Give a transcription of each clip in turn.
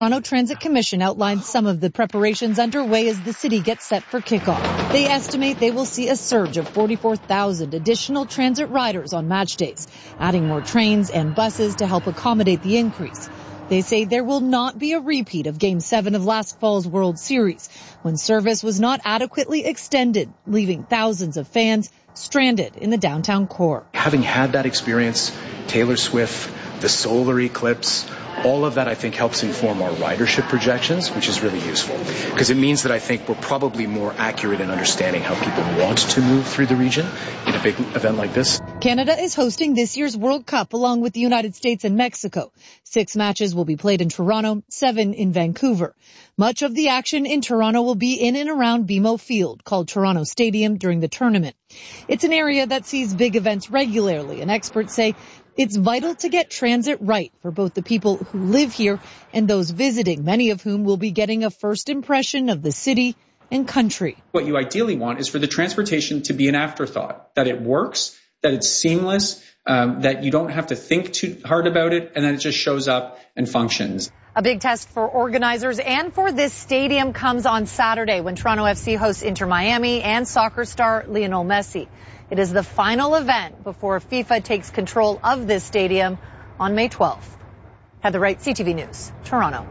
Toronto Transit Commission outlined some of the preparations underway as the city gets set for kickoff. They estimate they will see a surge of 44,000 additional transit riders on match days, adding more trains and buses to help accommodate the increase. They say there will not be a repeat of Game 7 of last fall's World Series, when service was not adequately extended, leaving thousands of fans stranded in the downtown core. Having had that experience, Taylor Swift, the solar eclipse, all of that, I think, helps inform our ridership projections, which is really useful because it means that I think we're probably more accurate in understanding how people want to move through the region in a big event like this. Canada is hosting this year's World Cup along with the United States and Mexico. 6 matches will be played in Toronto, 7 in Vancouver. Much of the action in Toronto will be in and around BMO Field, called Toronto Stadium, during the tournament. It's an area that sees big events regularly, and experts say it's vital to get transit right for both the people who live here and those visiting, many of whom will be getting a first impression of the city and country. What you ideally want is for the transportation to be an afterthought, that it works, that it's seamless, that you don't have to think too hard about it, and then it just shows up and functions. A big test for organizers and for this stadium comes on Saturday when Toronto FC hosts Inter Miami and soccer star Lionel Messi. It is the final event before FIFA takes control of this stadium on May 12th. Heather Wright, CTV News, Toronto.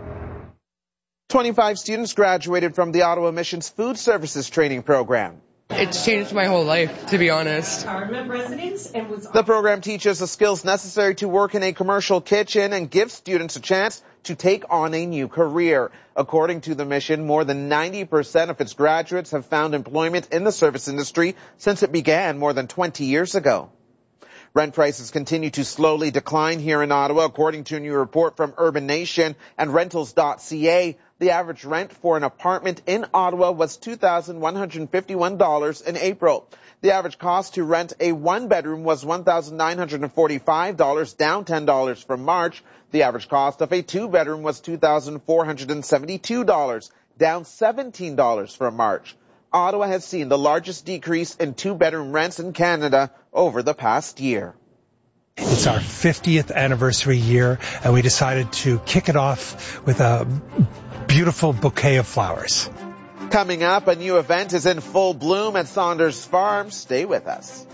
25 students graduated from the Ottawa Missions Food Services Training Program. It's changed my whole life, to be honest. The program teaches the skills necessary to work in a commercial kitchen and gives students a chance to take on a new career. According to the mission, more than 90% of its graduates have found employment in the service industry since it began more than 20 years ago. Rent prices continue to slowly decline here in Ottawa. According to a new report from Urban Nation and Rentals.ca, the average rent for an apartment in Ottawa was $2,151 in April. The average cost to rent a one-bedroom was $1,945, down $10 from March. The average cost of a two-bedroom was $2,472, down $17 from March. Ottawa has seen the largest decrease in two-bedroom rents in Canada over the past year. It's our 50th anniversary year, and we decided to kick it off with a beautiful bouquet of flowers. Coming up, a new event is in full bloom at Saunders Farm. Stay with us.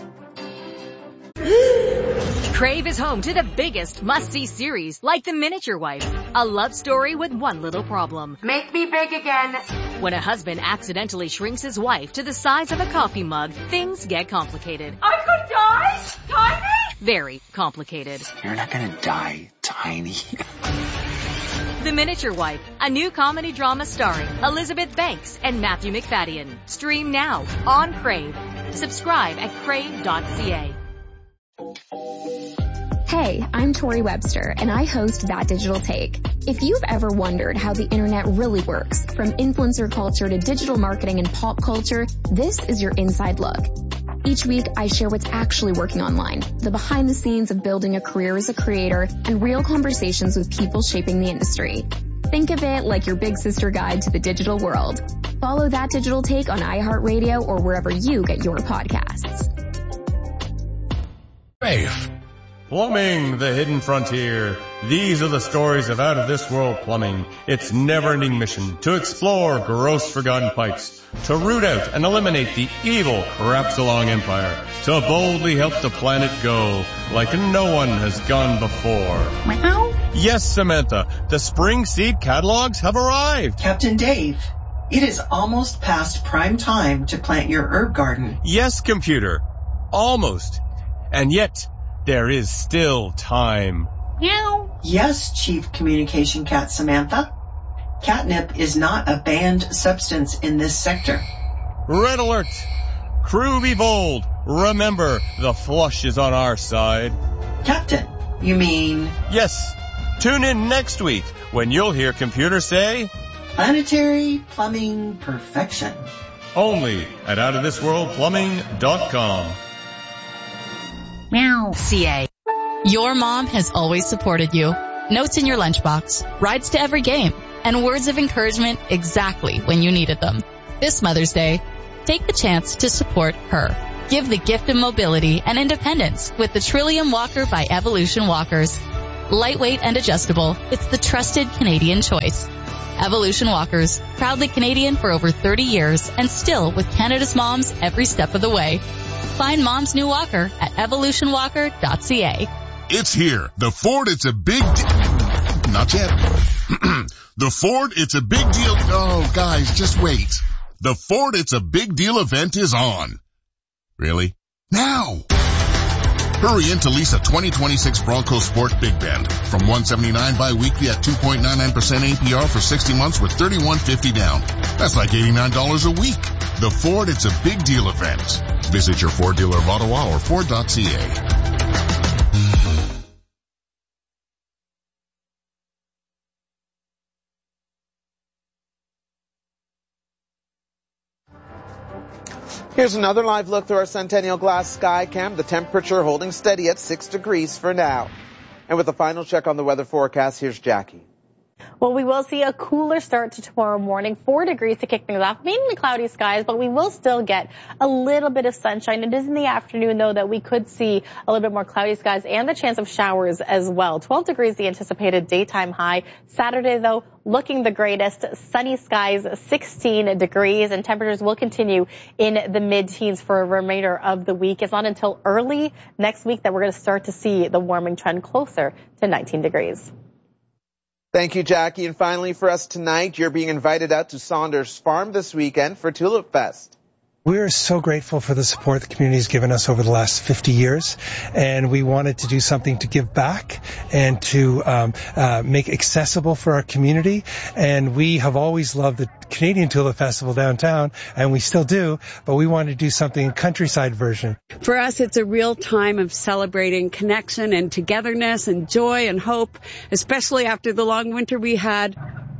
Crave is home to the biggest must-see series, like The Miniature Wife, a love story with one little problem. Make me big again. When a husband accidentally shrinks his wife to the size of a coffee mug, things get complicated. I could die tiny? Very complicated. You're not gonna die tiny. The Miniature Wife, a new comedy drama starring Elizabeth Banks and Matthew McFadden. Stream now on Crave. Subscribe at crave.ca. Hey, I'm Tori Webster, and I host That Digital Take. If you've ever wondered how the internet really works, from influencer culture to digital marketing and pop culture, this is your inside look. Each week, I share what's actually working online, the behind the scenes of building a career as a creator, and real conversations with people shaping the industry. Think of it like your big sister guide to the digital world. Follow That Digital Take on iHeartRadio or wherever you get your podcasts. Crave. Plumbing, the hidden frontier. These are the stories of out-of-this-world plumbing. Its never-ending mission to explore gross forgotten pipes, to root out and eliminate the evil Crapsalong Empire, to boldly help the planet go like no one has gone before. Meow. Yes, Samantha, the spring seed catalogs have arrived. Captain Dave, it is almost past prime time to plant your herb garden. Yes, computer. Almost. And yet, there is still time. Meow. Yes, Chief Communication Cat Samantha. Catnip is not a banned substance in this sector. Red alert! Crew be bold. Remember, the flush is on our side. Captain, you mean? Yes. Tune in next week when you'll hear computer say, Planetary Plumbing Perfection. Only at outofthisworldplumbing.com. Meow. CA. Your mom has always supported you. Notes in your lunchbox, rides to every game, and words of encouragement exactly when you needed them. This Mother's Day, take the chance to support her. Give the gift of mobility and independence with the Trillium Walker by Evolution Walkers. Lightweight and adjustable, it's the trusted Canadian choice. Evolution Walkers, proudly Canadian for over 30 years and still with Canada's moms every step of the way. Find Mom's new walker at evolutionwalker.ca. It's here. The Ford It's a Big Not yet. The Ford It's a Big Deal. Oh, guys, just wait. The Ford It's a Big Deal event is on. Really? Now! Hurry in to lease a 2026 Bronco Sport Big Bend from $179 bi-weekly at 2.99% APR for 60 months with $31.50 down. That's like $89 a week. The Ford It's a Big Deal event. Visit your Ford dealer of Ottawa or Ford.ca. Here's another live look through our Centennial Glass Sky Cam. The temperature holding steady at 6 degrees for now. And with a final check on the weather forecast, here's Jackie. Well, we will see a cooler start to tomorrow morning, 4 degrees to kick things off, mainly cloudy skies, but we will still get a little bit of sunshine. It is in the afternoon, though, that we could see a little bit more cloudy skies and the chance of showers as well. 12 degrees, the anticipated daytime high. Saturday, though, looking the greatest. Sunny skies, 16 degrees, and temperatures will continue in the mid-teens for a remainder of the week. It's not until early next week that we're going to start to see the warming trend closer to 19 degrees. Thank you, Jackie. And finally for us tonight, you're being invited out to Saunders Farm this weekend for Tulip Fest. We're so grateful for the support the community has given us over the last 50 years, and we wanted to do something to give back and to make accessible for our community. And we have always loved the Canadian Tulip Festival downtown, and we still do, but we wanted to do something in countryside version. For us, it's a real time of celebrating connection and togetherness and joy and hope, especially after the long winter we had.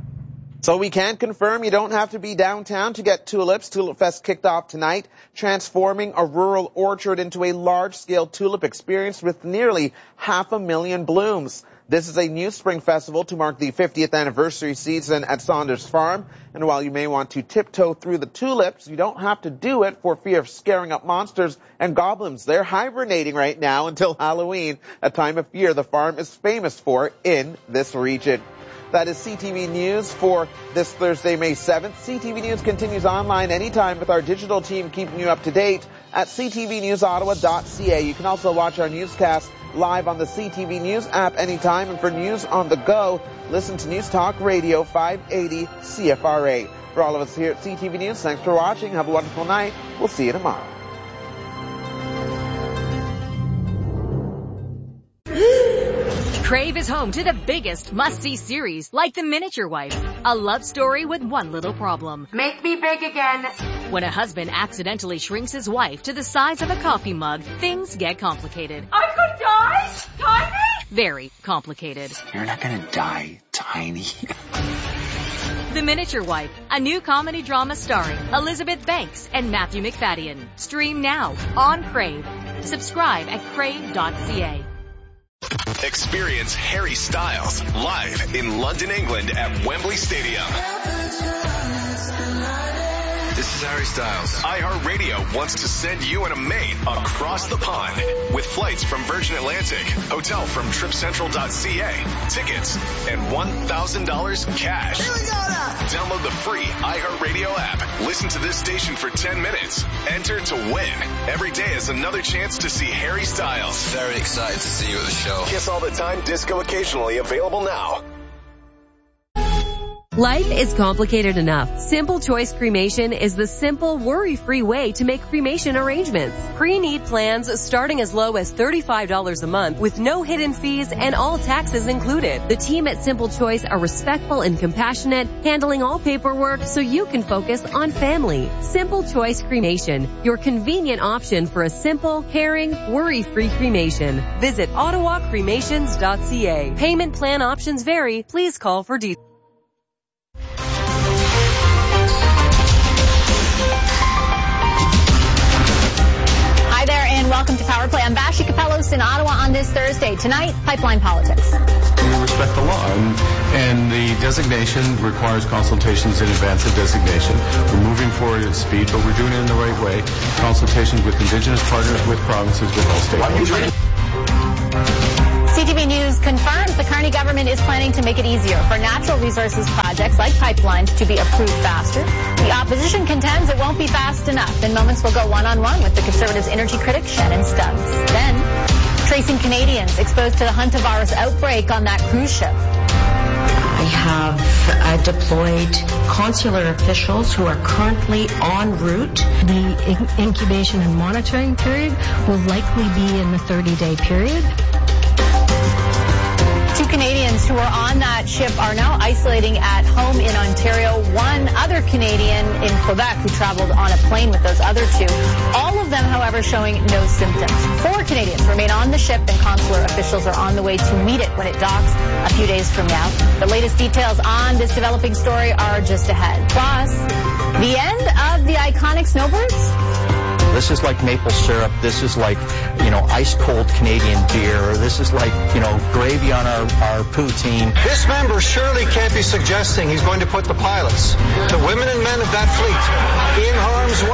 So we can confirm you don't have to be downtown to get tulips. Tulip Fest kicked off tonight, transforming a rural orchard into a large-scale tulip experience with nearly 500,000 blooms. This is a new spring festival to mark the 50th anniversary season at Saunders Farm. And while you may want to tiptoe through the tulips, you don't have to do it for fear of scaring up monsters and goblins. They're hibernating right now until Halloween, a time of year the farm is famous for in this region. That is CTV News for this Thursday, May 7th. CTV News continues online anytime with our digital team keeping you up to date at ctvnewsottawa.ca. You can also watch our newscast live on the CTV News app anytime. And for news on the go, listen to News Talk Radio 580 CFRA. For all of us here at CTV News, thanks for watching. Have a wonderful night. We'll see you tomorrow. Crave is home to the biggest must-see series, like The Miniature Wife, a love story with one little problem. Make me big again. When a husband accidentally shrinks his wife to the size of a coffee mug, things get complicated. I could die, Tiny? Very complicated. You're not gonna die, Tiny. The Miniature Wife, a new comedy drama starring Elizabeth Banks and Matthew McFadyen. Stream now on Crave. Subscribe at crave.ca. Experience Harry Styles live in London, England at Wembley Stadium. This is Harry Styles. iHeartRadio wants to send you and a mate across the pond with flights from Virgin Atlantic, hotel from TripCentral.ca, tickets, and $1,000 cash. Here we go now. Download the free iHeartRadio app. Listen to this station for 10 minutes. Enter to win. Every day is another chance to see Harry Styles. Very excited to see you at the show. Kiss all the time, disco occasionally, available now. Life is complicated enough. Simple Choice Cremation is the simple, worry-free way to make cremation arrangements. Pre-need plans starting as low as $35 a month with no hidden fees and all taxes included. The team at Simple Choice are respectful and compassionate, handling all paperwork so you can focus on family. Simple Choice Cremation, your convenient option for a simple, caring, worry-free cremation. Visit ottawacremations.ca. Payment plan options vary. Please call for details. Hi there and welcome to Power Play. I'm Vashi Kapelos in Ottawa on this Thursday. Tonight, pipeline politics. We respect the law, and the designation requires consultations in advance of designation. We're moving forward at speed, but we're doing it in the right way. Consultations with Indigenous partners, with provinces, with all stakeholders. CTV News confirms the Carney government is planning to make it easier for natural resources projects like pipelines to be approved faster. The opposition contends it won't be fast enough. In moments, we'll go one-on-one with the Conservatives' energy critic, Shannon Stubbs. Then, tracing Canadians exposed to the hantavirus outbreak on that cruise ship. I have deployed consular officials who are currently en route. The incubation and monitoring period will likely be in the 30-day period. 2 Canadians who were on that ship are now isolating at home in Ontario. 1 other Canadian in Quebec who traveled on a plane with those other 2. All of them, however, showing no symptoms. 4 Canadians remain on the ship, and consular officials are on the way to meet it when it docks a few days from now. The latest details on this developing story are just ahead. Plus, the end of the iconic snowbirds? This is like maple syrup. This is like, ice cold Canadian beer. This is like, gravy on our poutine. This member surely can't be suggesting he's going to put the pilots, the women and men of that fleet, in harm's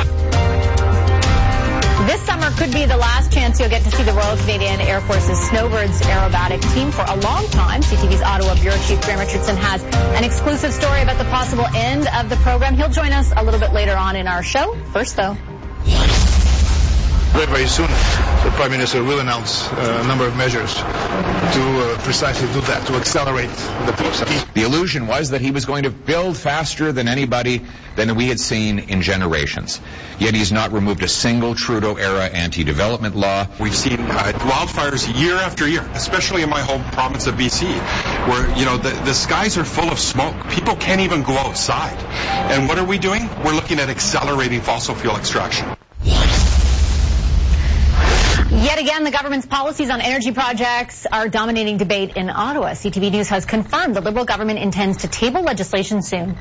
way. This summer could be the last chance you'll get to see the Royal Canadian Air Force's Snowbirds aerobatic team for a long time. CTV's Ottawa Bureau Chief Graham Richardson has an exclusive story about the possible end of the program. He'll join us a little bit later on in our show. First, though. Very, very soon, the Prime Minister will announce a number of measures to precisely do that, to accelerate the process. The illusion was that he was going to build faster than anybody than we had seen in generations. Yet he's not removed a single Trudeau-era anti-development law. We've seen wildfires year after year, especially in my home province of BC, where, the skies are full of smoke. People can't even go outside. And what are we doing? We're looking at accelerating fossil fuel extraction. Yet again, the government's policies on energy projects are dominating debate in Ottawa. CTV News has confirmed the Liberal government intends to table legislation soon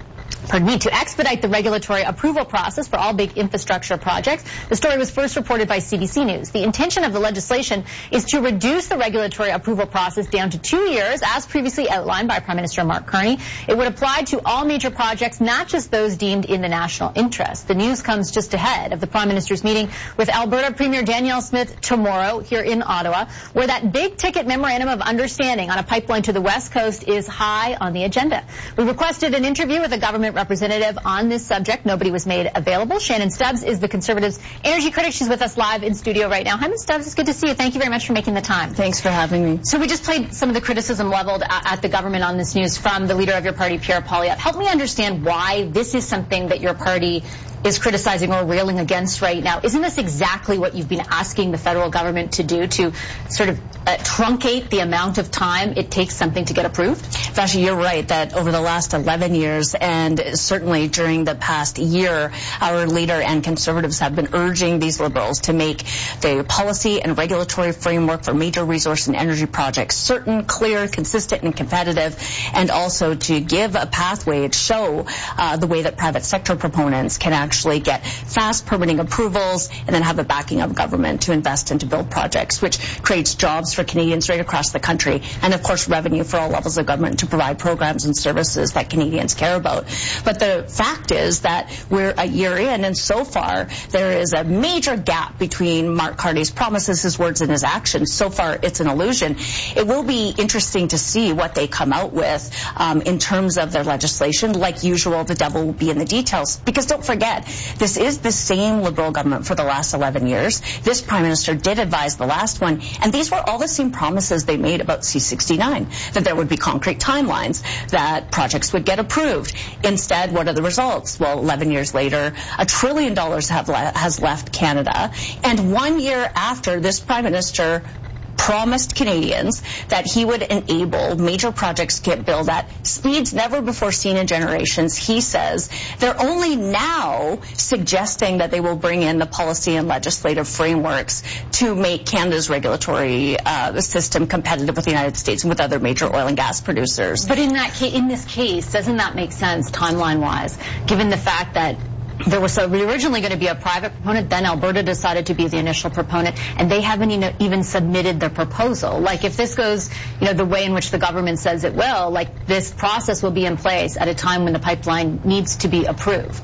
to expedite the regulatory approval process for all big infrastructure projects. The story was first reported by CBC News. The intention of the legislation is to reduce the regulatory approval process down to 2 years, as previously outlined by Prime Minister Mark Carney. It would apply to all major projects, not just those deemed in the national interest. The news comes just ahead of the Prime Minister's meeting with Alberta Premier Danielle Smith tomorrow here in Ottawa, where that big-ticket memorandum of understanding on a pipeline to the West Coast is high on the agenda. We requested an interview with a government representative on this subject. Nobody was made available. Shannon Stubbs is the Conservatives' energy critic. She's with us live in studio right now. Hi, Ms. Stubbs. It's good to see you. Thank you very much for making the time. Thanks for having me. So we just played some of the criticism leveled at the government on this news from the leader of your party, Pierre Poilievre. Help me understand why this is something that your party is criticizing or railing against right now. Isn't this exactly what you've been asking the federal government to do, to sort of truncate the amount of time it takes something to get approved? Vashi, you're right that over the last 11 years and certainly during the past year, our leader and Conservatives have been urging these Liberals to make the policy and regulatory framework for major resource and energy projects certain, clear, consistent, and competitive, and also to give a pathway to show the way that private sector proponents can actually get fast permitting approvals and then have the backing of government to invest and to build projects, which creates jobs for Canadians right across the country and, of course, revenue for all levels of government to provide programs and services that Canadians care about. But the fact is that we're a year in, and so far there is a major gap between Mark Carney's promises, his words, and his actions. So far, it's an illusion. It will be interesting to see what they come out with in terms of their legislation. Like usual, the devil will be in the details, because don't forget, this is the same Liberal government for the last 11 years. This Prime Minister did advise the last one, and these were all the same promises they made about C-69, that there would be concrete timelines, that projects would get approved. Instead, what are the results? Well, 11 years later, $1 trillion has left Canada, and 1 year after this Prime Minister promised Canadians that he would enable major projects to get built at speeds never before seen in generations. He says they're only now suggesting that they will bring in the policy and legislative frameworks to make Canada's regulatory system competitive with the United States and with other major oil and gas producers. But in this case, doesn't that make sense timeline-wise, given the fact that there was originally going to be a private proponent, then Alberta decided to be the initial proponent, and they haven't even submitted their proposal. Like, if this goes, the way in which the government says it will, like, this process will be in place at a time when the pipeline needs to be approved.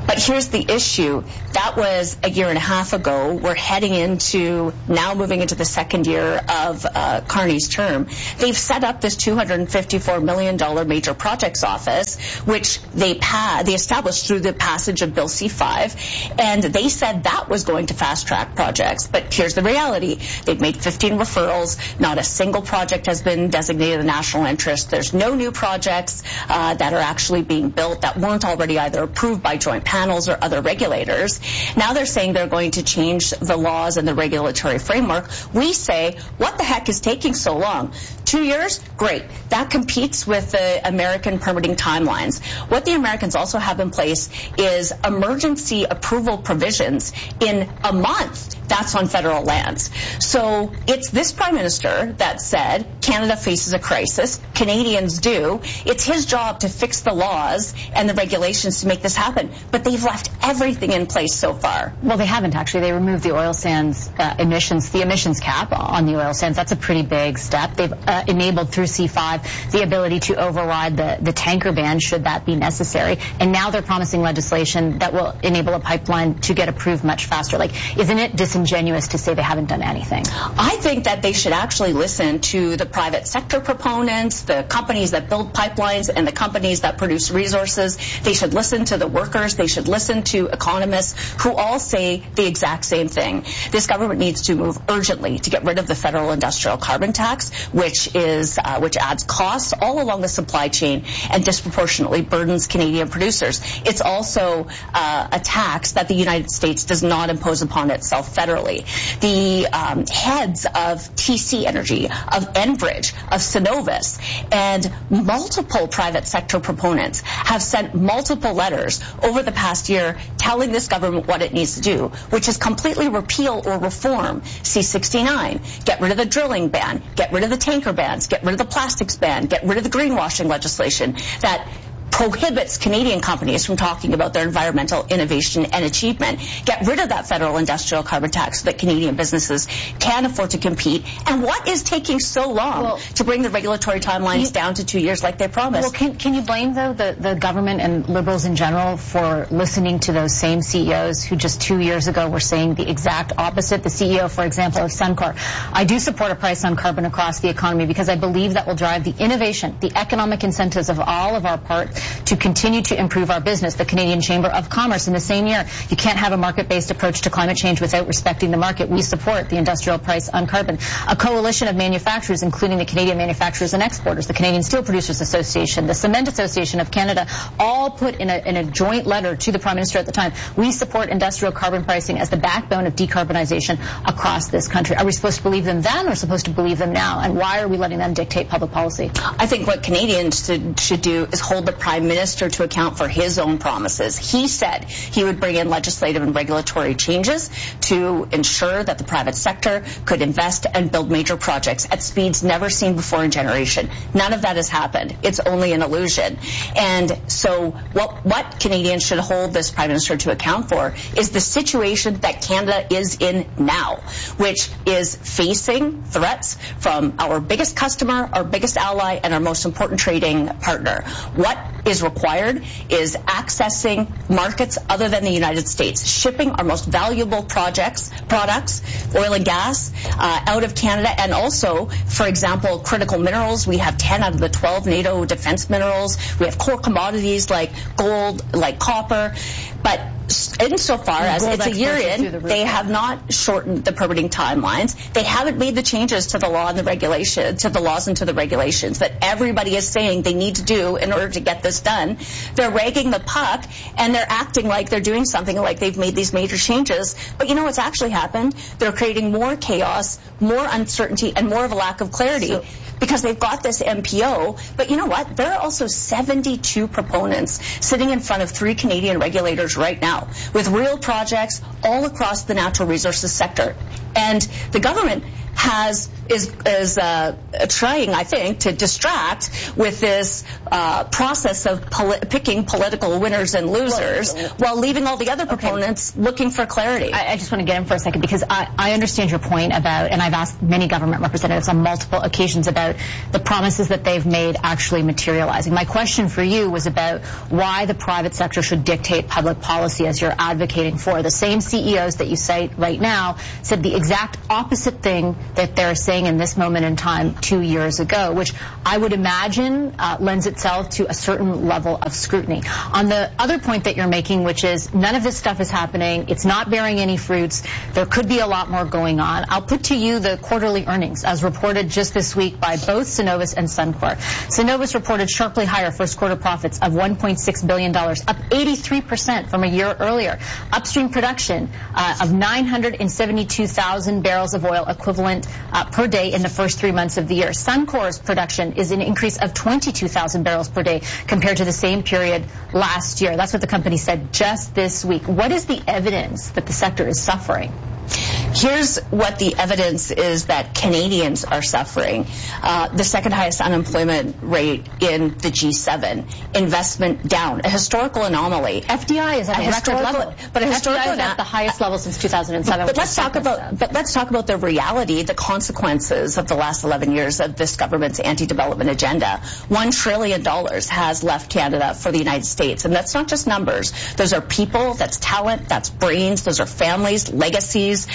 But here's the issue. That was a year and a half ago. We're heading into, now moving into the second year of Carney's term. They've set up this $254 million major projects office, which they established through the passage of Bill C-5, and they said that was going to fast-track projects. But here's the reality. They've made 15 referrals. Not a single project has been designated a national interest. There's no new projects that are actually being built that weren't already either approved by joint panels or other regulators. Now they're saying they're going to change the laws and the regulatory framework. We say, what the heck is taking so long? 2 years? Great. That competes with the American permitting timelines. What the Americans also have in place is emergency approval provisions in a month. That's on federal lands. So it's this Prime Minister that said Canada faces a crisis. Canadians do. It's his job to fix the laws and the regulations to make this happen. But they've left everything in place so far. Well, they haven't actually. They removed the oil sands emissions cap on the oil sands. That's a pretty big step. They've enabled through C-5 the ability to override the tanker ban should that be necessary. And now they're promising legislation that will enable a pipeline to get approved much faster. Like, isn't it disingenuous to say they haven't done anything? I think that they should actually listen to the private sector proponents, the companies that build pipelines, and the companies that produce resources. They should listen to the workers. They should listen to economists who all say the exact same thing. This government needs to move urgently to get rid of the federal industrial carbon tax, which adds costs all along the supply chain and disproportionately burdens Canadian producers. It's also a tax that the United States does not impose upon itself federally. The heads of TC Energy, of Enbridge, of Cenovus, and multiple private sector proponents have sent multiple letters over the past year telling this government what it needs to do, which is completely repeal or reform C-69, get rid of the drilling ban, get rid of the tanker bans, get rid of the plastics ban, get rid of the greenwashing legislation that prohibits Canadian companies from talking about their environmental innovation and achievement. Get rid of that federal industrial carbon tax so that Canadian businesses can afford to compete. And what is taking so long to bring the regulatory timelines down to 2 years like they promised? Well, can you blame, though, the government and Liberals in general for listening to those same CEOs who just 2 years ago were saying the exact opposite? The CEO, for example, of Suncor. I do support a price on carbon across the economy because I believe that will drive the innovation, the economic incentives of all of our part to continue to improve our business. The Canadian Chamber of Commerce in the same year, you can't have a market-based approach to climate change without respecting the market. We support the industrial price on carbon. A coalition of manufacturers, including the Canadian Manufacturers and Exporters, the Canadian Steel Producers Association, the Cement Association of Canada, all put in a joint letter to the Prime Minister at the time. We support industrial carbon pricing as the backbone of decarbonization across this country. Are we supposed to believe them then or supposed to believe them now? And why are we letting them dictate public policy? I think what Canadians should do is hold the Prime Minister to account for his own promises. He said he would bring in legislative and regulatory changes to ensure that the private sector could invest and build major projects at speeds never seen before in generation. None of that has happened. It's only an illusion. And so what Canadians should hold this Prime Minister to account for is the situation that Canada is in now, which is facing threats from our biggest customer, our biggest ally, and our most important trading partner. What is required is accessing markets other than the United States, shipping our most valuable products, oil and gas, out of Canada, and also, for example, critical minerals. We have 10 out of the 12 NATO defense minerals. We have core commodities like gold, like copper, but insofar as it's a year in, they have not shortened the permitting timelines. They haven't made the changes to the law and the regulation, to the laws and to the regulations that everybody is saying they need to do in order to get this done. They're ragging the puck and they're acting like they're doing something, like they've made these major changes. But you know what's actually happened? They're creating more chaos, more uncertainty, and more of a lack of clarity. Because they've got this MPO, but you know what? There are also 72 proponents sitting in front of 3 Canadian regulators right now with real projects all across the natural resources sector. And the government has is trying, I think, to distract with this process of picking political winners and losers while leaving all the other proponents looking for clarity. I just want to get in for a second because I understand your point about, and I've asked many government representatives on multiple occasions about the promises that they've made actually materializing. My question for you was about why the private sector should dictate public policy as you're advocating for. The same CEOs that you cite right now said the exact opposite thing that they're saying in this moment in time 2 years ago, which I would imagine lends itself to a certain level of scrutiny. On the other point that you're making, which is none of this stuff is happening, it's not bearing any fruits, there could be a lot more going on. I'll put to you the quarterly earnings as reported just this week by both Cenovus and Suncor. Cenovus reported sharply higher first quarter profits of $1.6 billion, up 83% from a year earlier. Upstream production of 972,000 barrels of oil equivalent per day in the first 3 months of the year. Suncor's production is an increase of 22,000 barrels per day compared to the same period last year. That's what the company said just this week. What is the evidence that the sector is suffering? Here's what the evidence is that Canadians are suffering. The second highest unemployment rate in the G7. Investment down. A historical anomaly. FDI is at a record level. But a historical FDI is at the highest level since 2007. But let's talk about the reality, the consequences of the last 11 years of this government's anti-development agenda. $1 trillion has left Canada for the United States. And that's not just numbers. Those are people, that's talent, that's brains, those are families, legacies.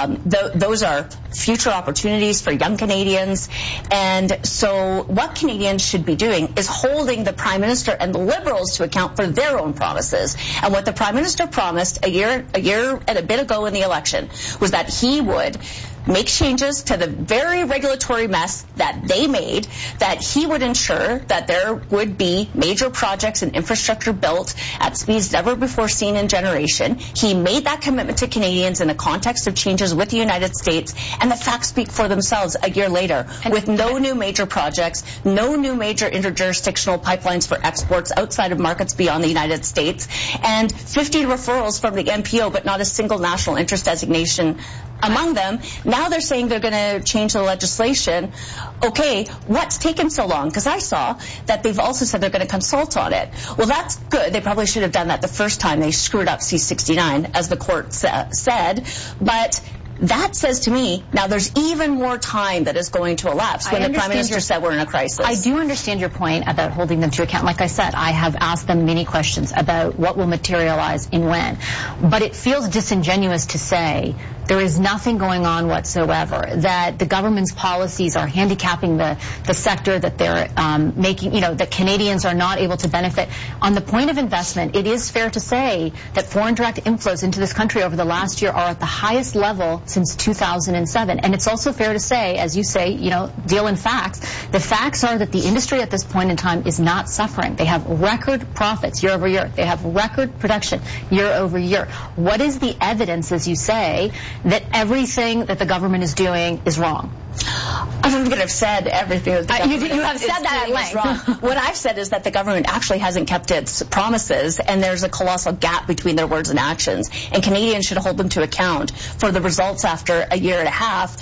Those are future opportunities for young Canadians. And so what Canadians should be doing is holding the Prime Minister and the Liberals to account for their own promises. And what the Prime Minister promised a year and a bit ago in the election was that he would make changes to the very regulatory mess that they made, that he would ensure that there would be major projects and infrastructure built at speeds never before seen in generation. He made that commitment to Canadians in the context of changes with the United States, and the facts speak for themselves a year later, with no new major projects, no new major interjurisdictional pipelines for exports outside of markets beyond the United States, and 50 referrals from the MPO, but not a single national interest designation among them. Now they're saying they're going to change the legislation. Okay, what's taken so long? Because I saw that they've also said they're going to consult on it. Well, that's good. They probably should have done that the first time they screwed up C-69, as the court said. But that says to me, now there's even more time that is going to elapse when the Prime Minister said we're in a crisis. I do understand your point about holding them to account. Like I said, I have asked them many questions about what will materialize and when. But it feels disingenuous to say there is nothing going on whatsoever, that the government's policies are handicapping the sector, that they're making, that Canadians are not able to benefit. On the point of investment, it is fair to say that foreign direct inflows into this country over the last year are at the highest level since 2007. And it's also fair to say, as you say, deal in facts. The facts are that the industry at this point in time is not suffering. They have record profits year over year. They have record production year over year. What is the evidence, as you say, that everything that the government is doing is wrong? I'm going to have said everything that the government you have said that at length. Wrong. What I've said is that the government actually hasn't kept its promises, and there's a colossal gap between their words and actions. And Canadians should hold them to account for the results after a year and a half,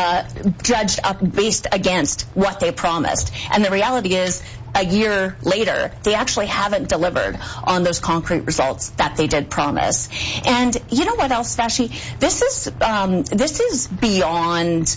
judged up based against what they promised. And the reality is, a year later, they actually haven't delivered on those concrete results that they did promise. And you know what else, Vashi? This is beyond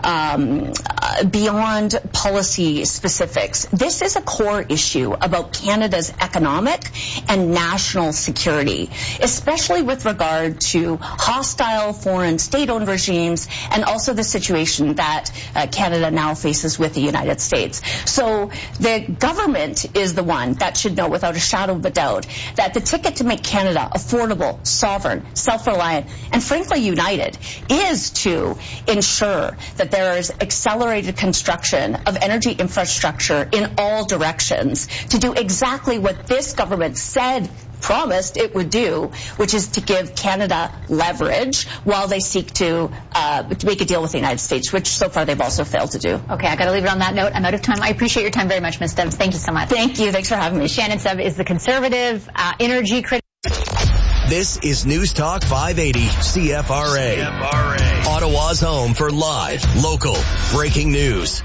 policy specifics. This is a core issue about Canada's economic and national security, especially with regard to hostile foreign state-owned regimes and also the situation that Canada now faces with the United States. So the government is the one that should know without a shadow of a doubt that the ticket to make Canada affordable, sovereign, self-reliant, and frankly united is to ensure that there is accelerated construction of energy infrastructure in all directions to do exactly what this government promised it would do, which is to give Canada leverage while they seek to make a deal with the United States, which so far they've also failed to do. Okay, I got to leave it on that note. I'm out of time. I appreciate your time very much, Ms. Stubbs. Thank you so much. Thank you. Thanks for having me. Shannon Stubbs is the Conservative energy critic. This is News Talk 580 CFRA. Ottawa's home for live, local, breaking news.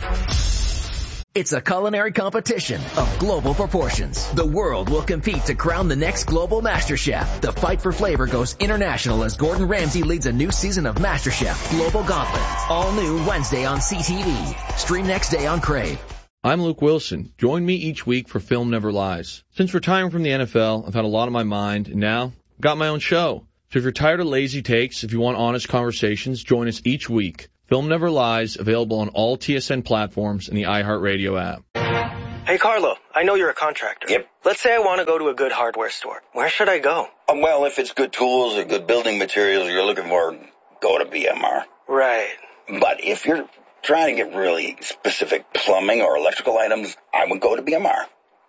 It's a culinary competition of global proportions. The world will compete to crown the next global MasterChef. The fight for flavor goes international as Gordon Ramsay leads a new season of MasterChef Global Gauntlet. All new Wednesday on CTV. Stream next day on Crave. I'm Luke Wilson. Join me each week for Film Never Lies. Since retiring from the NFL, I've had a lot on my mind, and now I've got my own show. So if you're tired of lazy takes, if you want honest conversations, join us each week. Film Never Lies, available on all TSN platforms and the iHeartRadio app. Hey, Carlo, I know you're a contractor. Yep. Let's say I want to go to a good hardware store. Where should I go? Well, if it's good tools or good building materials you're looking for, go to BMR. Right. But if you're trying to get really specific plumbing or electrical items, I would go to BMR.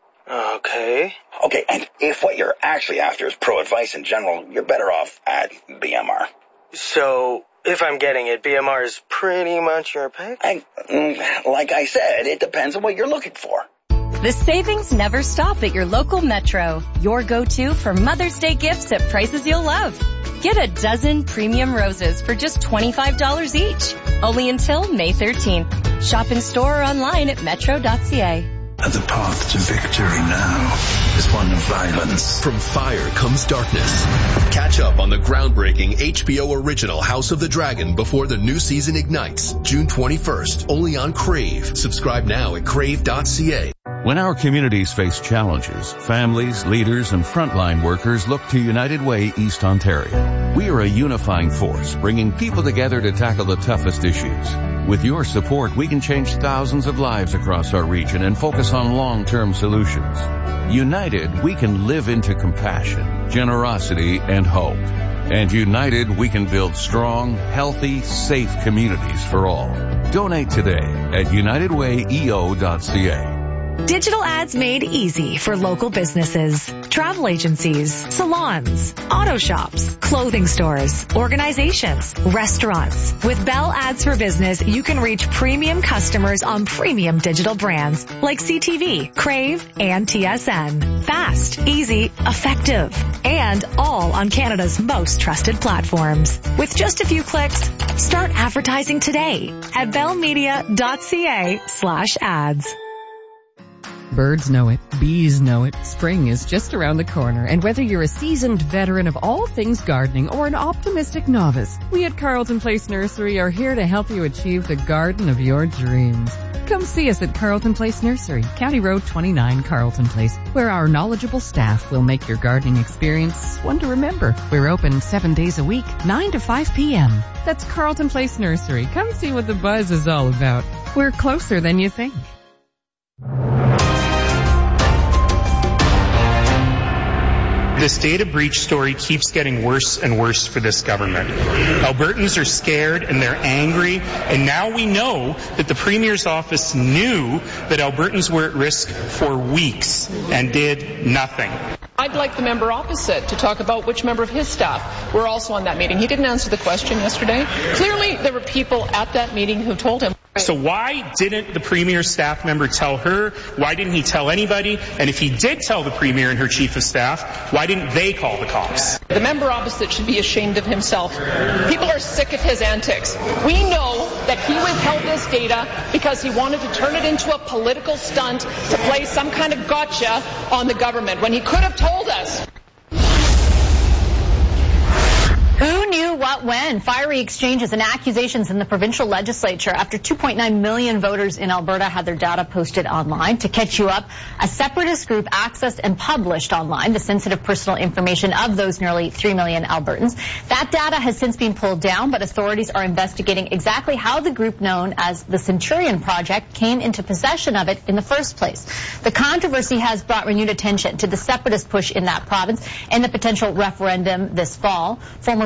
Okay. Okay, and if what you're actually after is pro advice in general, you're better off at BMR. So, if I'm getting it, BMR is pretty much your pick? Like I said, it depends on what you're looking for. The savings never stop at your local Metro. Your go-to for Mother's Day gifts at prices you'll love. Get a dozen premium roses for just $25 each. Only until May 13th. Shop in store or online at metro.ca. The path to victory now is one of violence. From fire comes darkness. Catch up on the groundbreaking HBO original House of the Dragon before the new season ignites, June 21st, only on Crave. Subscribe now at crave.ca. When our communities face challenges, families, leaders, and frontline workers look to United Way East Ontario. We are a unifying force, bringing people together to tackle the toughest issues. With your support, we can change thousands of lives across our region and focus on long-term solutions. United, we can live into compassion, generosity, and hope. And united, we can build strong, healthy, safe communities for all. Donate today at unitedwayeo.ca. Digital ads made easy for local businesses, travel agencies, salons, auto shops, clothing stores, organizations, restaurants. With Bell Ads for Business, you can reach premium customers on premium digital brands like CTV, Crave, and TSN. Fast, easy, effective, and all on Canada's most trusted platforms. With just a few clicks, start advertising today at bellmedia.ca/ads. Birds know it, bees know it, spring is just around the corner, and whether you're a seasoned veteran of all things gardening or an optimistic novice, we at Carleton Place Nursery are here to help you achieve the garden of your dreams. Come see us at Carleton Place Nursery, County Road 29, Carleton Place, where our knowledgeable staff will make your gardening experience one to remember. We're open 7 days a week, 9 to 5 p.m. That's Carleton Place Nursery. Come see what the buzz is all about. We're closer than you think. This data breach story keeps getting worse and worse for this government. Albertans are scared and they're angry, and now we know that the Premier's office knew that Albertans were at risk for weeks and did nothing. I'd like the member opposite to talk about which member of his staff were also on that meeting. He didn't answer the question yesterday. Clearly, there were people at that meeting who told him. So why didn't the Premier's staff member tell her? Why didn't he tell anybody? And if he did tell the Premier and her Chief of Staff, why didn't they call the cops? The member opposite should be ashamed of himself. People are sick of his antics. We know that he withheld this data because he wanted to turn it into a political stunt to play some kind of gotcha on the government when he could have told us. Who knew what when? Fiery exchanges and accusations in the provincial legislature after 2.9 million voters in Alberta had their data posted online. To catch you up, a separatist group accessed and published online the sensitive personal information of those nearly 3 million Albertans. That data has since been pulled down, but authorities are investigating exactly how the group known as the Centurion Project came into possession of it in the first place. The controversy has brought renewed attention to the separatist push in that province and the potential referendum this fall. Former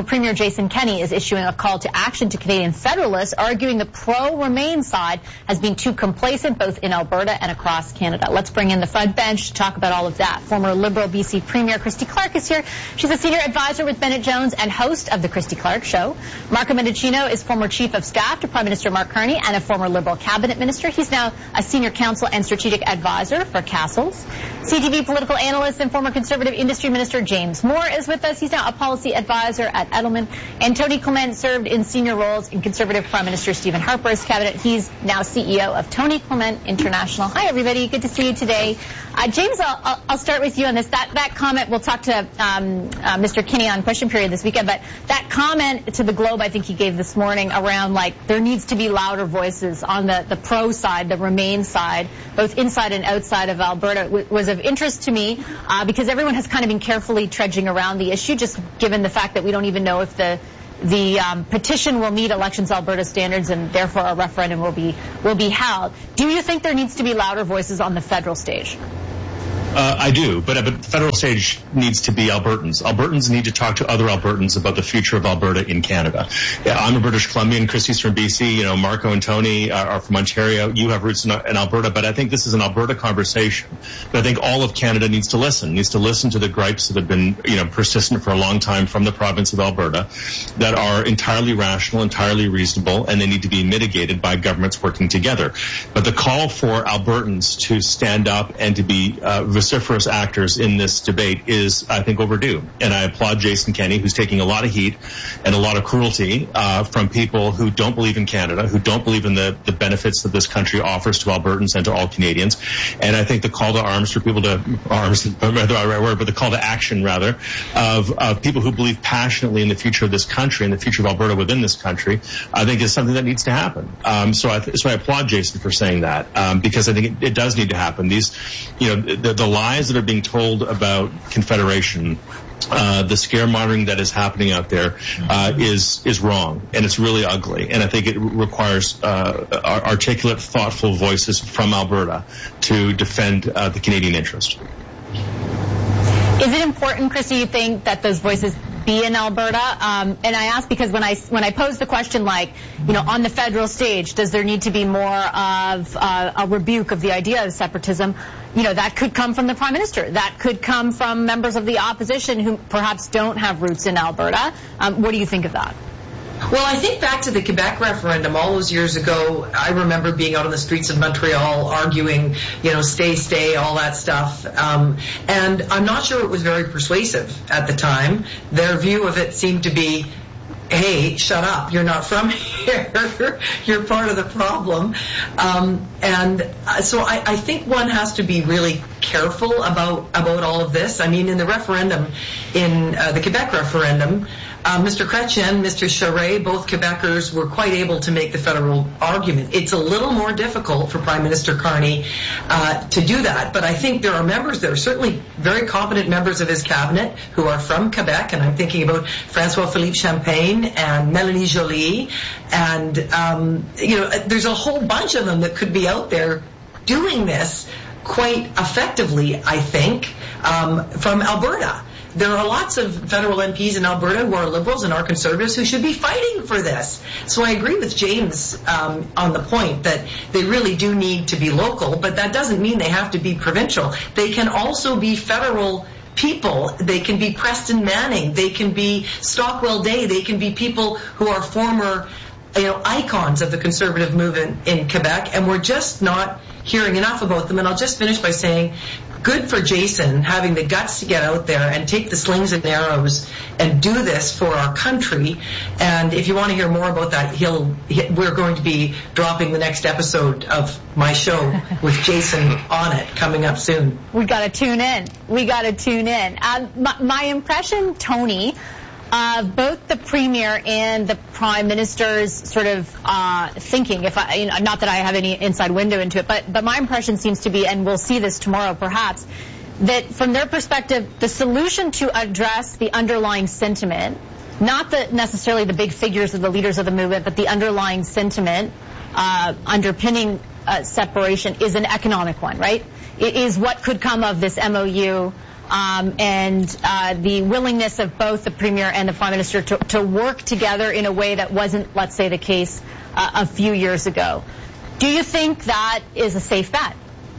former Premier Jason Kenney is issuing a call to action to Canadian Federalists, arguing the pro-Remain side has been too complacent both in Alberta and across Canada. Let's bring in the front bench to talk about all of that. Former Liberal BC Premier Christy Clark is here. She's a senior advisor with Bennett Jones and host of The Christy Clark Show. Marco Mendicino is former Chief of Staff to Prime Minister Mark Carney and a former Liberal Cabinet Minister. He's now a senior counsel and strategic advisor for Castles. CTV political analyst and former Conservative Industry Minister James Moore is with us. He's now a policy advisor at Edelman. And Tony Clement served in senior roles in Conservative Prime Minister Stephen Harper's cabinet. He's now CEO of Tony Clement International. Hi, everybody. Good to see you today. James, I'll start with you on this. That comment, we'll talk to Mr. Kinney on question period this weekend, but that comment to the Globe I think he gave this morning around, like, there needs to be louder voices on the pro side, the Remain side, both inside and outside of Alberta, was of interest to me because everyone has kind of been carefully trudging around the issue, just given the fact that we don't even know if the petition will meet Elections Alberta standards and therefore a referendum will be held. Do you think there needs to be louder voices on the federal stage? I do, but the federal stage needs to be Albertans. Albertans need to talk to other Albertans about the future of Alberta in Canada. Yeah, I'm a British Columbian. Christy's from BC. You know, Marco and Tony are from Ontario. You have roots in Alberta, but I think this is an Alberta conversation. But I think all of Canada needs to listen to the gripes that have been, persistent for a long time from the province of Alberta that are entirely rational, entirely reasonable, and they need to be mitigated by governments working together. But the call for Albertans to stand up and to be vociferous actors in this debate is, I think, overdue. And I applaud Jason Kenney, who's taking a lot of heat and a lot of cruelty from people who don't believe in Canada, who don't believe in the benefits that this country offers to Albertans and to all Canadians. And I think the call to arms for people to the call to action, rather, of people who believe passionately in the future of this country and the future of Alberta within this country, I think is something that needs to happen. So I applaud Jason for saying that because I think it does need to happen. These, the lies that are being told about Confederation, the scaremongering that is happening out there is wrong, and it's really ugly. And I think it requires articulate, thoughtful voices from Alberta to defend the Canadian interest. Is it important, Christy, you think, that those voices be in Alberta? And I ask because when I pose the question, on the federal stage, does there need to be more of a rebuke of the idea of separatism? That could come from the Prime Minister. That could come from members of the opposition who perhaps don't have roots in Alberta. What do you think of that? Well, I think back to the Quebec referendum all those years ago. I remember being out on the streets of Montreal arguing, stay, all that stuff. And I'm not sure it was very persuasive at the time. Their view of it seemed to be, hey, shut up, you're not from here, you're part of the problem. So I think one has to be really careful about all of this. I mean, in the referendum, in the Quebec referendum, Mr. Chrétien, Mr. Charest, both Quebecers were quite able to make the federal argument. It's a little more difficult for Prime Minister Carney to do that, but I think there are members, there are certainly very competent members of his cabinet who are from Quebec, and I'm thinking about François-Philippe Champagne and Mélanie Joly, and there's a whole bunch of them that could be out there doing this quite effectively, I think, from Alberta. There are lots of federal MPs in Alberta who are Liberals and are Conservatives who should be fighting for this. So I agree with James on the point that they really do need to be local, but that doesn't mean they have to be provincial. They can also be federal people. They can be Preston Manning. They can be Stockwell Day. They can be people who are former icons of the Conservative movement in Quebec, and we're just not hearing enough about them. And I'll just finish by saying, good for Jason having the guts to get out there and take the slings and arrows and do this for our country. And if you want to hear more about that, we're going to be dropping the next episode of my show with Jason on it coming up soon. We got to tune in. My impression, Tony, both the Premier and the Prime Minister's sort of thinking, not that I have any inside window into it, but my impression seems to be, and we'll see this tomorrow perhaps, that from their perspective, the solution to address the underlying sentiment, not necessarily the big figures of the leaders of the movement, but the underlying sentiment underpinning separation is an economic one, right? It is what could come of this MOU and the willingness of both the Premier and the Prime Minister to work together in a way that wasn't, let's say, the case a few years ago. Do you think that is a safe bet?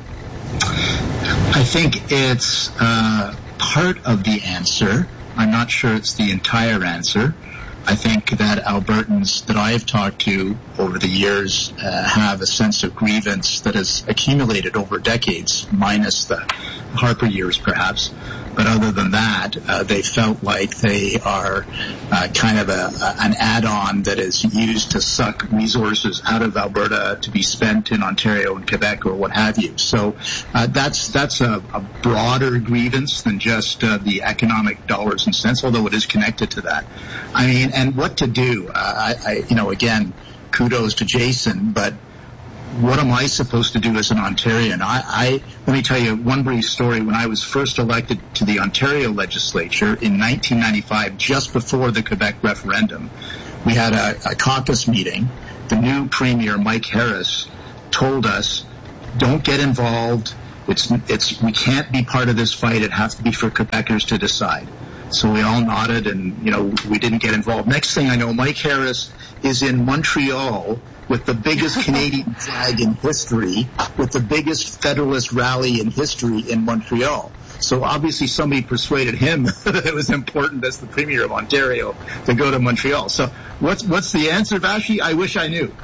I think it's part of the answer. I'm not sure it's the entire answer. I think that Albertans that I have talked to over the years have a sense of grievance that has accumulated over decades, minus the Harper years perhaps. But other than that, they felt like they are kind of an add-on that is used to suck resources out of Alberta to be spent in Ontario and Quebec or what have you. So that's a broader grievance than just the economic dollars and cents, although it is connected to that. I mean, and what to do? Again, kudos to Jason, but what am I supposed to do as an Ontarian? Let me tell you one brief story. When I was first elected to the Ontario legislature in 1995, just before the Quebec referendum, we had a caucus meeting. The new Premier, Mike Harris, told us, don't get involved. We can't be part of this fight. It has to be for Quebecers to decide. So we all nodded and, we didn't get involved. Next thing I know, Mike Harris is in Montreal with the biggest Canadian flag in history, with the biggest Federalist rally in history in Montreal. So obviously somebody persuaded him that it was important as the Premier of Ontario to go to Montreal. So what's the answer, Vashi? I wish I knew.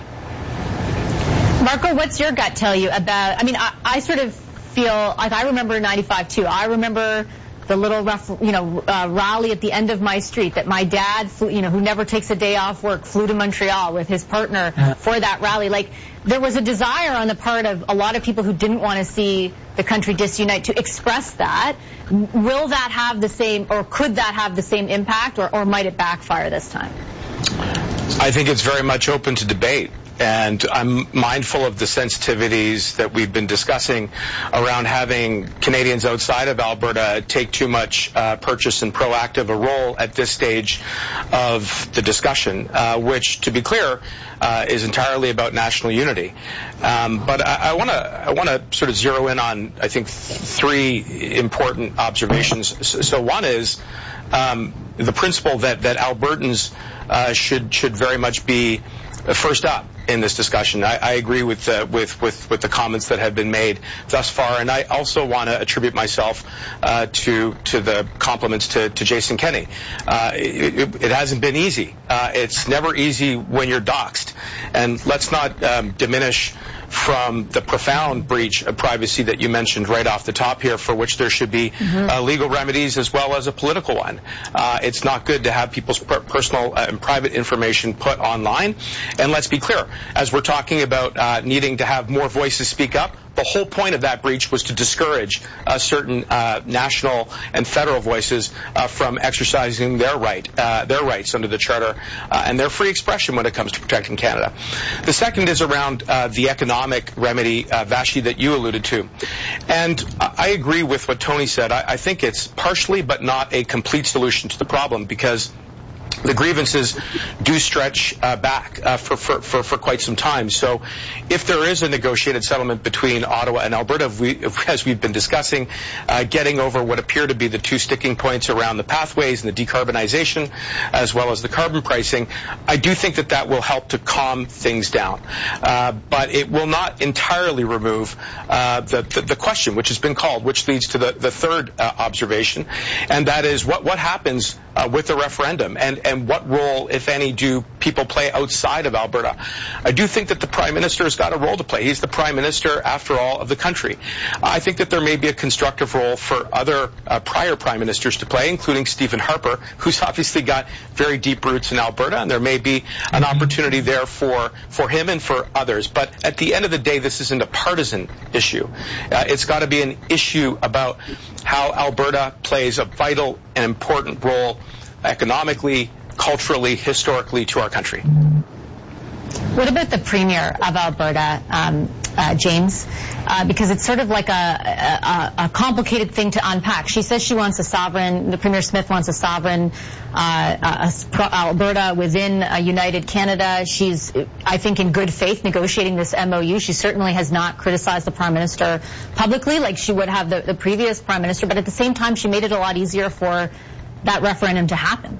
Marco, what's your gut tell you about, I sort of feel like I remember 95 too. I remember the little rally at the end of my street that my dad flew, who never takes a day off work, flew to Montreal with his partner for that rally. Like, there was a desire on the part of a lot of people who didn't want to see the country disunite to express that. Will that have the same, or could that have the same impact, or might it backfire this time? I think it's very much open to debate. And I'm mindful of the sensitivities that we've been discussing around having Canadians outside of Alberta take too much purchase and proactive a role at this stage of the discussion, which, to be clear, is entirely about national unity. But I want to sort of zero in on, I think, three important observations. So one is the principle that Albertans should very much be first up in this discussion. I agree with the comments that have been made thus far, and I also want to attribute myself to the compliments to Jason Kenney. It hasn't been easy. It's never easy when you're doxxed, and let's not diminish from the profound breach of privacy that you mentioned right off the top here, for which there should be legal remedies as well as a political one. It's not good to have people's personal and private information put online. And let's be clear, as we're talking about needing to have more voices speak up, the whole point of that breach was to discourage certain national and federal voices from exercising their rights under the Charter and their free expression when it comes to protecting Canada. The second is around the economic remedy, Vashi, that you alluded to. And I agree with what Tony said. I think it's partially but not a complete solution to the problem, because the grievances do stretch back for quite some time. So if there is a negotiated settlement between Ottawa and Alberta, as we've been discussing, getting over what appear to be the two sticking points around the pathways and the decarbonization as well as the carbon pricing, I do think that will help to calm things down. But it will not entirely remove the question which has been called, which leads to the third observation, and that is what happens with the referendum, and what role, if any, do people play outside of Alberta? I do think that the Prime Minister has got a role to play. He's the Prime Minister, after all, of the country. I think that there may be a constructive role for other prior Prime Ministers to play, including Stephen Harper, who's obviously got very deep roots in Alberta, and there may be an opportunity there for him and for others. But at the end of the day, this isn't a partisan issue. It's got to be an issue about how Alberta plays a vital and important role economically, culturally, historically to our country. What about the Premier of Alberta, James? Because it's sort of like a complicated thing to unpack. She says she wants a sovereign, the Premier Smith wants a sovereign Alberta within a united Canada. She's, I think, in good faith negotiating this MOU. She certainly has not criticized the Prime Minister publicly like she would have the previous Prime Minister, but at the same time she made it a lot easier for that referendum to happen.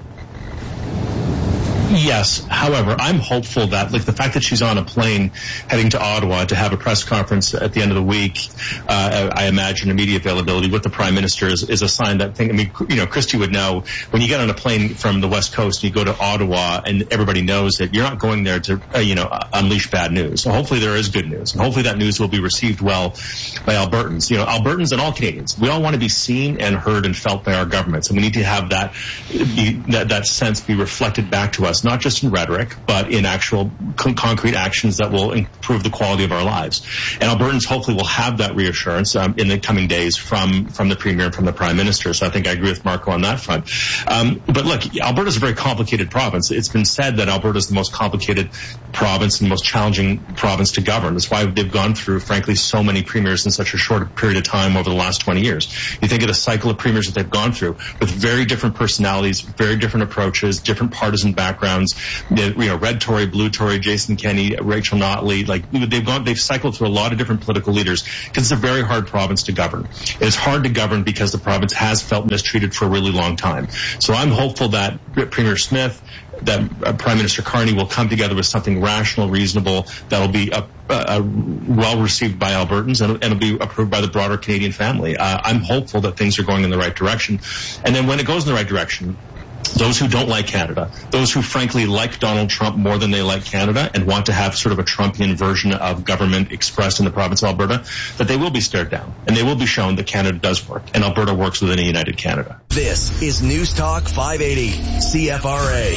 Yes. However, I'm hopeful that, like, the fact that she's on a plane heading to Ottawa to have a press conference at the end of the week, I imagine immediate availability with the Prime Minister is a sign that thing. I mean, Christy would know when you get on a plane from the West Coast and you go to Ottawa and everybody knows that you're not going there to, unleash bad news. So hopefully there is good news. And hopefully that news will be received well by Albertans. Albertans and all Canadians. We all want to be seen and heard and felt by our governments. And we need to have that sense be reflected back to us, not just in rhetoric, but in actual concrete actions that will improve the quality of our lives. And Albertans hopefully will have that reassurance in the coming days from the Premier and from the Prime Minister. So I think I agree with Marco on that front. But look, Alberta is a very complicated province. It's been said that Alberta is the most complicated province and most challenging province to govern. That's why they've gone through, frankly, so many premiers in such a short period of time over the last 20 years. You think of the cycle of premiers that they've gone through with very different personalities, very different approaches, different partisan backgrounds. Red Tory, Blue Tory, Jason Kenney, Rachel Notley, they've cycled through a lot of different political leaders because it's a very hard province to govern. It's hard to govern because the province has felt mistreated for a really long time. So I'm hopeful that Premier Smith, that Prime Minister Carney will come together with something rational, reasonable, that'll be well received by Albertans and it'll be approved by the broader Canadian family. I'm hopeful that things are going in the right direction. And then when it goes in the right direction, those who don't like Canada, those who frankly like Donald Trump more than they like Canada and want to have sort of a Trumpian version of government expressed in the province of Alberta, that they will be stared down and they will be shown that Canada does work and Alberta works within a united Canada. This is News Talk 580 CFRA.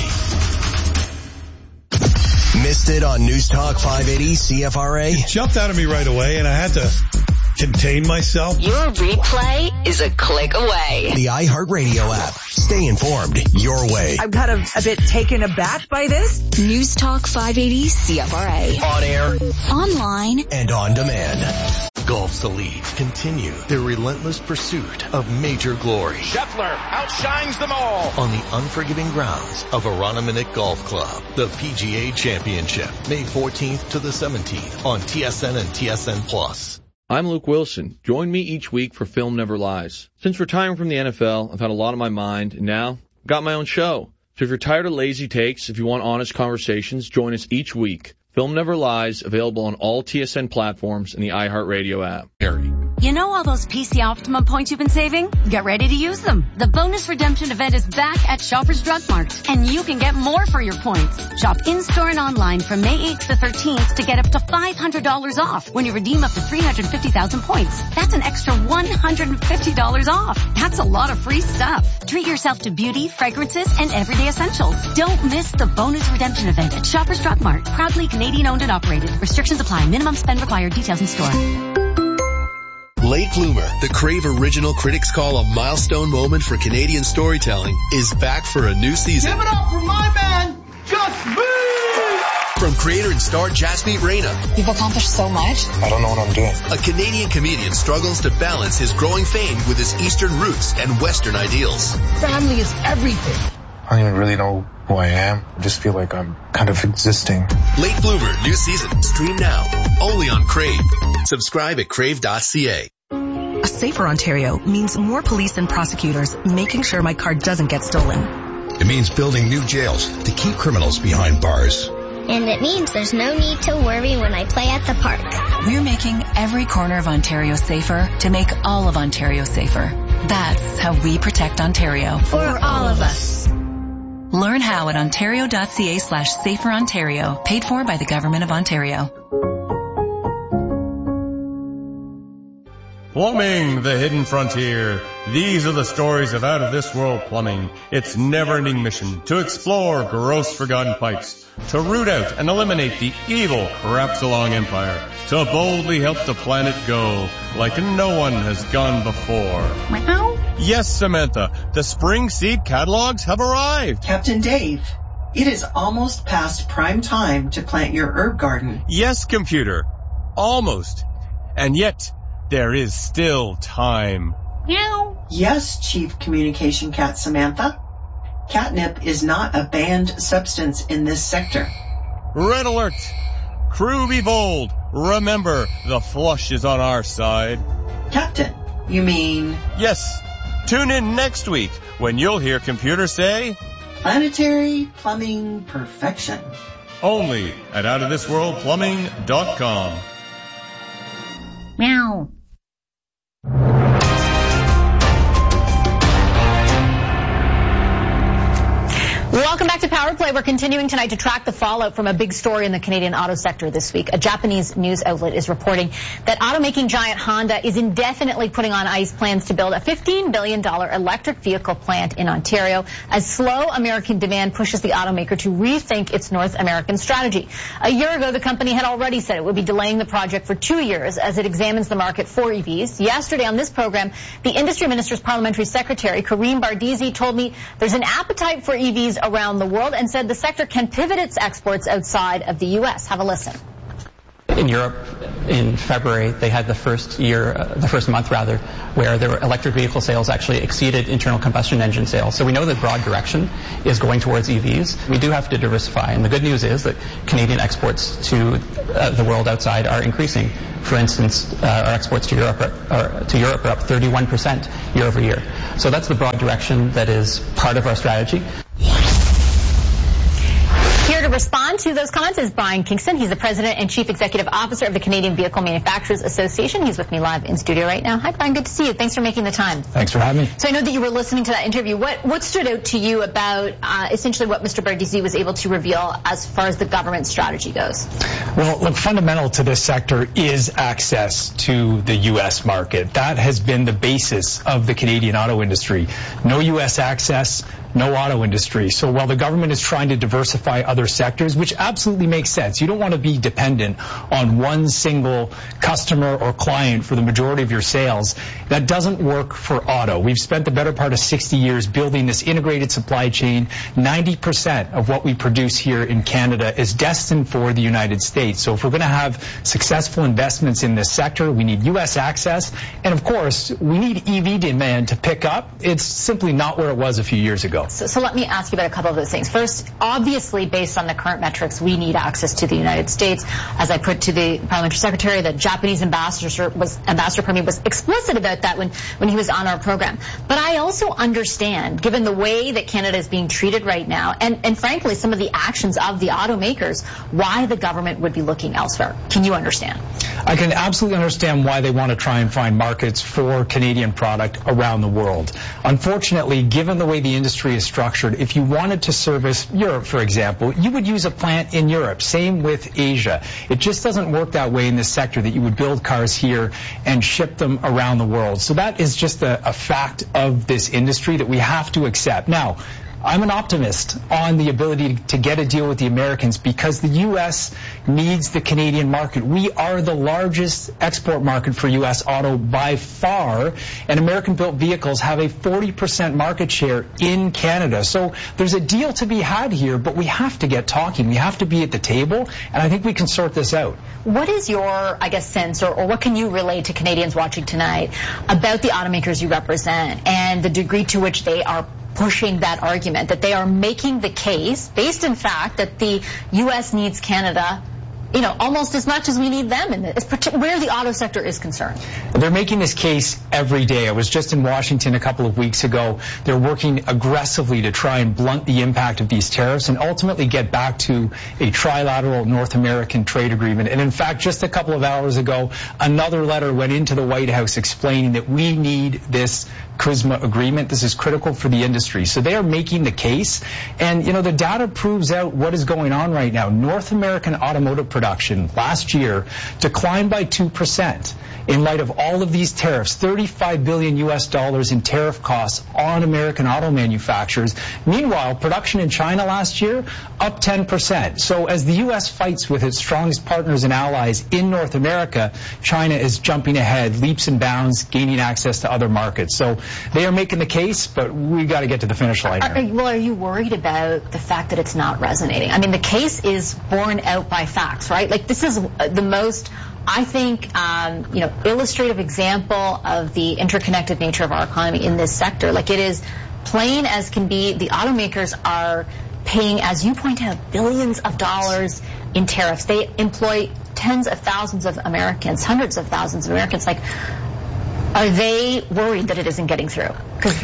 Missed it on News Talk 580 CFRA? It jumped out of me right away and I had to contain myself. Your replay is a click away. The iHeartRadio app. Stay informed your way. I'm kind of a bit taken aback by this. News Talk 580 CFRA. On air, online, and on demand. Golf's elite continue their relentless pursuit of major glory. Scheffler outshines them all. On the unforgiving grounds of Aroniminick Golf Club, the PGA Championship, May 14th to the 17th on TSN and TSN Plus. I'm Luke Wilson. Join me each week for Film Never Lies. Since retiring from the NFL, I've had a lot on my mind, and now I've got my own show. So if you're tired of lazy takes, if you want honest conversations, join us each week. Film Never Lies, available on all TSN platforms and the iHeartRadio app. You know all those PC Optimum points you've been saving? Get ready to use them. The bonus redemption event is back at Shoppers Drug Mart, and you can get more for your points. Shop in-store and online from May 8th to 13th to get up to $500 off when you redeem up to 350,000 points. That's an extra $150 off. That's a lot of free stuff. Treat yourself to beauty, fragrances, and everyday essentials. Don't miss the bonus redemption event at Shoppers Drug Mart. Proudly Canadian owned and operated. Restrictions apply. Minimum spend required. Details in store. Late Bloomer, the Crave Original Critics call a milestone moment for Canadian storytelling, is back for a new season. Give it up for my man, Just Me! From creator and star Jasmeet Reyna. You've accomplished so much. I don't know what I'm doing. A Canadian comedian struggles to balance his growing fame with his Eastern roots and Western ideals. Family is everything. I don't even really know who I am. I just feel like I'm kind of existing. Late Bloomer, new season. Stream now. Only on Crave. Subscribe at crave.ca. A safer Ontario means more police and prosecutors making sure my car doesn't get stolen. It means building new jails to keep criminals behind bars. And it means there's no need to worry when I play at the park. We're making every corner of Ontario safer to make all of Ontario safer. That's how we protect Ontario. For all of us. Learn how at ontario.ca/saferontario. Paid for by the Government of Ontario. Plumbing, the hidden frontier. These are the stories of out-of-this-world plumbing. Its never-ending mission to explore gross forgotten pipes, to root out and eliminate the evil Crapsalong Empire, to boldly help the planet go like no one has gone before. Meow. Yes, Samantha, the spring seed catalogs have arrived. Captain Dave, It is almost past prime time to plant your herb garden. Yes, computer. Almost. And yet, there is still time. Meow. Yes, Chief Communication Cat Samantha. Catnip is not a banned substance in this sector. Red alert! Crew be bold. Remember, the flush is on our side. Captain, you mean? Yes. Tune in next week when you'll hear computer say... Planetary Plumbing Perfection. Only at outofthisworldplumbing.com. Meow. Welcome back to Power Play. We're continuing tonight to track the fallout from a big story in the Canadian auto sector this week. A Japanese news outlet is reporting that automaking giant Honda is indefinitely putting on ice plans to build a $15 billion electric vehicle plant in Ontario as slow American demand pushes the automaker to rethink its North American strategy. A year ago, the company had already said it would be delaying the project for 2 years as it examines the market for EVs. Yesterday on this program, the industry minister's parliamentary secretary, Karim Bardisi, told me there's an appetite for EVs around the world and said the sector can pivot its exports outside of the U.S. Have a listen. In Europe, in February, they had the first month, where their electric vehicle sales actually exceeded internal combustion engine sales. So we know the broad direction is going towards EVs. We do have to diversify, and the good news is that Canadian exports to the world outside are increasing. For instance, our exports to Europe are up 31% year over year. So that's the broad direction that is part of our strategy. Here to respond to those comments is Brian Kingston. He's the President and Chief Executive Officer of the Canadian Vehicle Manufacturers Association. He's with me live in studio right now. Hi, Brian. Good to see you. Thanks for making the time. Thanks for having me. So I know that you were listening to that interview. What stood out to you about essentially what Mr. Bardisi was able to reveal as far as the government strategy goes? Well, look, fundamental to this sector is access to the U.S. market. That has been the basis of the Canadian auto industry. No U.S. access, no auto industry. So while the government is trying to diversify other sectors, which absolutely makes sense, you don't want to be dependent on one single customer or client for the majority of your sales. That doesn't work for auto. We've spent the better part of 60 years building this integrated supply chain. 90% of what we produce here in Canada is destined for the United States. So if we're going to have successful investments in this sector, we need U.S. access. And of course, we need EV demand to pick up. It's simply not where it was a few years ago. So let me ask you about a couple of those things. First, obviously, based on the current metrics, we need access to the United States. As I put to the parliamentary secretary, the Japanese ambassador was explicit about that when he was on our program. But I also understand, given the way that Canada is being treated right now, and frankly, some of the actions of the automakers, why the government would be looking elsewhere. Can you understand? I can absolutely understand why they want to try and find markets for Canadian product around the world. Unfortunately, given the way the industry is structured, if you wanted to service Europe, for example, you would use a plant in Europe. Same with Asia. It just doesn't work that way in this sector, that you would build cars here and ship them around the world. So that is just a fact of this industry that we have to accept. Now, I'm an optimist on the ability to get a deal with the Americans because the U.S. needs the Canadian market. We are the largest export market for U.S. auto by far, and American-built vehicles have a 40% market share in Canada. So there's a deal to be had here, but we have to get talking. We have to be at the table, and I think we can sort this out. What is your, sense, or what can you relay to Canadians watching tonight about the automakers you represent and the degree to which they are pushing that argument, that they are making the case, based in fact, that the U.S. needs Canada, almost as much as we need them in this, where the auto sector is concerned? They're making this case every day. I was just in Washington a couple of weeks ago. They're working aggressively to try and blunt the impact of these tariffs and ultimately get back to a trilateral North American trade agreement. And in fact, just a couple of hours ago, another letter went into the White House explaining that we need this CUSMA agreement. This is critical for the industry. So they are making the case. And, the data proves out what is going on right now. North American automotive production production last year declined by 2%. In light of all of these tariffs, $35 billion in tariff costs on American auto manufacturers. Meanwhile, production in China last year up 10%. So as the U.S. fights with its strongest partners and allies in North America, China is jumping ahead, leaps and bounds, gaining access to other markets. So they are making the case, but we got to get to the finish line here. Well, are you worried about the fact that it's not resonating? I mean, the case is borne out by facts, right? Like, this is the most, I think, illustrative example of the interconnected nature of our economy in this sector. Like, it is plain as can be. The automakers are paying, as you point out, billions of dollars in tariffs. They employ tens of thousands of Americans, hundreds of thousands of Americans. Like, are they worried that it isn't getting through? Because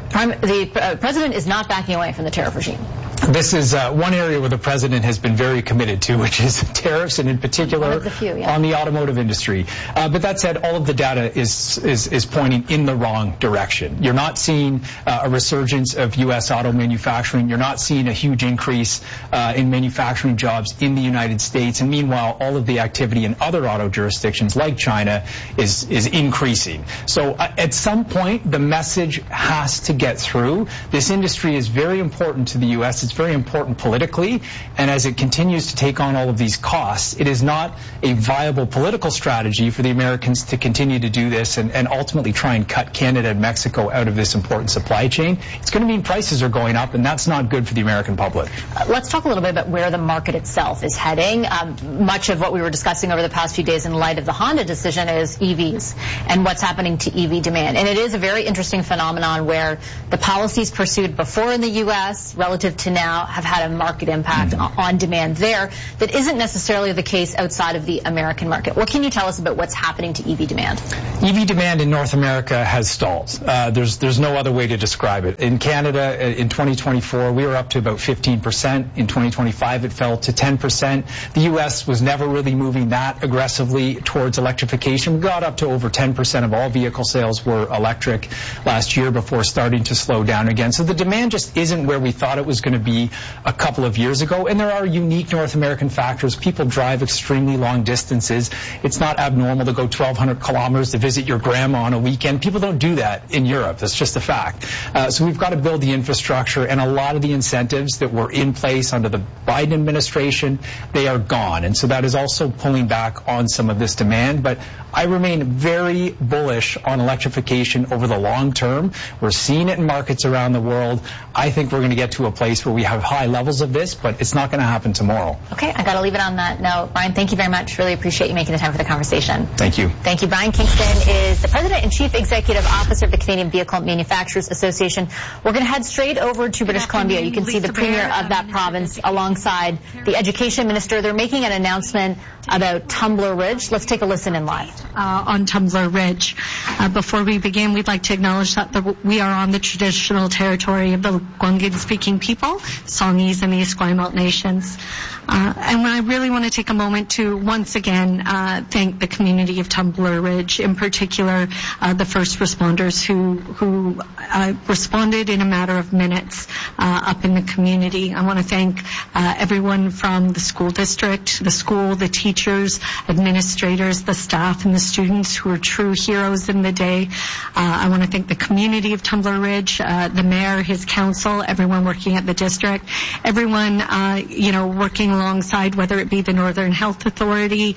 the president is not backing away from the tariff regime. This is one area where the president has been very committed to, which is tariffs, and in particular on the automotive industry. But that said, all of the data is pointing in the wrong direction. You're not seeing a resurgence of U.S. auto manufacturing. You're not seeing a huge increase in manufacturing jobs in the United States. And meanwhile, all of the activity in other auto jurisdictions like China is increasing. So at some point, the message has to get through. This industry is very important to the U.S. It's very important politically, and as it continues to take on all of these costs, it is not a viable political strategy for the Americans to continue to do this and ultimately try and cut Canada and Mexico out of this important supply chain. It's going to mean prices are going up, and that's not good for the American public. Let's talk a little bit about where the market itself is heading. Much of what we were discussing over the past few days in light of the Honda decision is EVs and what's happening to EV demand. And it is a very interesting phenomenon where the policies pursued before in the U.S. relative to now have had a market impact on demand there that isn't necessarily the case outside of the American market. What can you tell us about what's happening to EV demand? EV demand in North America has stalled. There's no other way to describe it. In Canada, in 2024, we were up to about 15%. In 2025, it fell to 10%. The U.S. was never really moving that aggressively towards electrification. We got up to over 10% of all vehicle sales were electric last year before starting to slow down again. So the demand just isn't where we thought it was going to be a couple of years ago. And there are unique North American factors. People drive extremely long distances. It's not abnormal to go 1,200 kilometers to visit your grandma on a weekend. People don't do that in Europe. That's just a fact. So we've got to build the infrastructure, and a lot of the incentives that were in place under the Biden administration, they are gone. And so that is also pulling back on some of this demand. But I remain very bullish on electrification over the long term. We're seeing it in markets around the world. I think we're going to get to a place where we have high levels of this, but it's not going to happen tomorrow. Okay, I got to leave it on that note. Brian, thank you very much. Really appreciate you making the time for the conversation. Thank you. Thank you. Brian Kingston is the President and Chief Executive Officer of the Canadian Vehicle Manufacturers Association. We're going to head straight over to British Columbia. You can see the Premier of that province alongside the Education Minister. They're making an announcement about Tumbler Ridge. Let's take a listen in live. On Tumbler Ridge. Before we begin, we'd like to acknowledge that we are on the traditional territory of the Gungan-speaking people, Songhees and the Esquimalt nations. And I really want to take a moment to once again thank the community of Tumbler Ridge, in particular the first responders who responded in a matter of minutes up in the community. I want to thank everyone from the school district, the school, the teachers, administrators, the staff, and the students who are true heroes in the day. I want to thank the community of Tumbler Ridge, the mayor, his council, everyone working at the district, everyone working alongside, whether it be the Northern Health Authority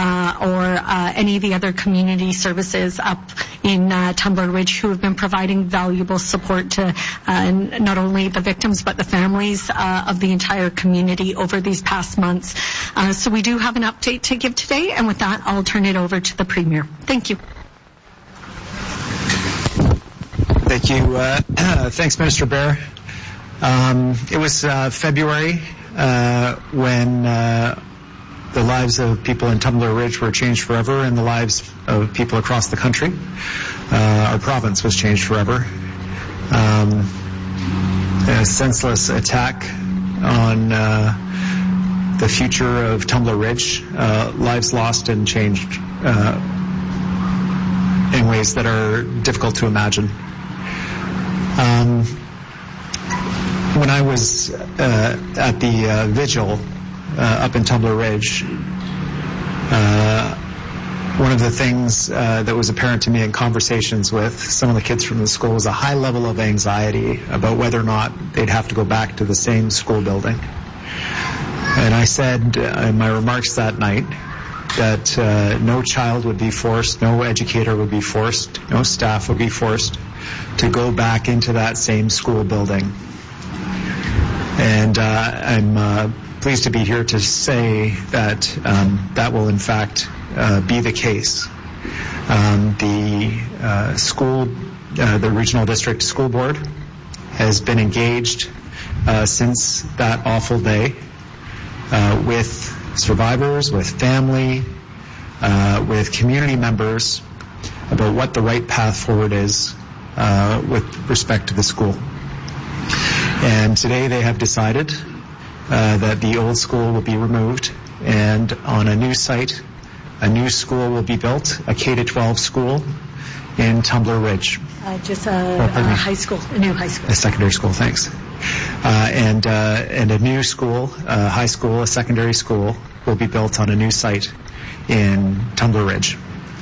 or any of the other community services up in Tumbler Ridge, who have been providing valuable support to not only the victims but the families of the entire community over these past months. So we do have an update to give today, and with that, I'll turn it over to the Premier. Thank you. Thank you. Thanks, Minister Bear. It was February when the lives of people in Tumbler Ridge were changed forever, and the lives of people across the country. Our province was changed forever. A senseless attack on the future of Tumbler Ridge, lives lost and changed in ways that are difficult to imagine. When I was at the vigil up in Tumbler Ridge, one of the things that was apparent to me in conversations with some of the kids from the school was a high level of anxiety about whether or not they'd have to go back to the same school building. And I said in my remarks that night that no child would be forced, no educator would be forced, no staff would be forced to go back into that same school building. And I'm pleased to be here to say that that will in fact be the case. The Regional District School Board has been engaged since that awful day with survivors, with family, with community members about what the right path forward is with respect to the school. And today they have decided that the old school will be removed, and on a new site, a new school will be built, a K-12 school in Tumbler Ridge. Just a high school, a new high school. A secondary school, thanks. And a new school, a high school, a secondary school will be built on a new site in Tumbler Ridge.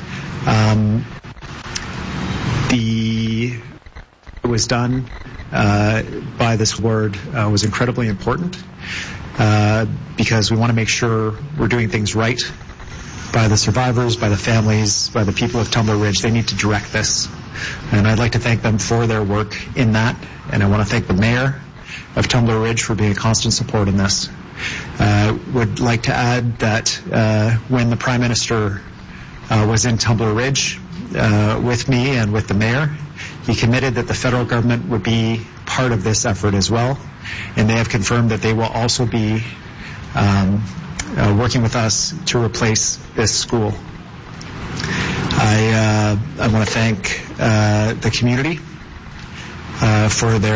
It was done by this board was incredibly important because we want to make sure we're doing things right by the survivors, by the families, by the people of Tumbler Ridge. They need to direct this. And I'd like to thank them for their work in that. And I want to thank the mayor of Tumbler Ridge for being a constant support in this. Would like to add that when the Prime Minister was in Tumbler Ridge with me and with the mayor, he committed that the federal government would be part of this effort as well. And they have confirmed that they will also be working with us to replace this school. I want to thank the community for their